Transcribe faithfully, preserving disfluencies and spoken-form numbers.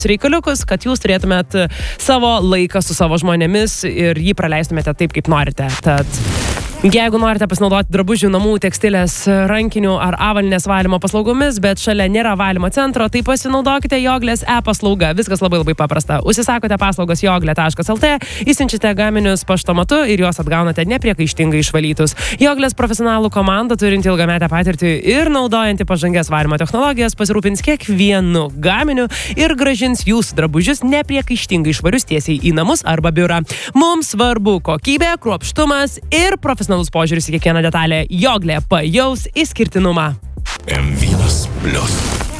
reikaliukus, kad jūs turėtumėt savo laiką su savo žmonėmis ir jį praleistumėte taip, kaip norite. Tad jeigu norite pasinaudoti drabužių, namų, tekstilės, rankinių ar avalynės valymo paslaugomis, bet šalia nėra valymo centro, tai pasinaudokite Joglės e-paslauga. Viskas labai labai paprasta. Užsisakote paslaugas joglė taškas lt, įsiunčiate gaminius paštomatu ir juos atgaunate nepriekaištingai išvalytus. Joglės profesionalų komanda, turinti ilgametę patirtį ir naudojanti pažangias valymo technologijas, pasirūpins kiekvienu gaminiu ir grąžins jūsų drabužius nepriekaištingai švarius tiesiai į namus arba biurą. Mums svarbu kokybė, kruopštumas ir profesionalus požiūris į kiekvieną detalę. Joglė pajaus išskirtinumą. M vienas plius.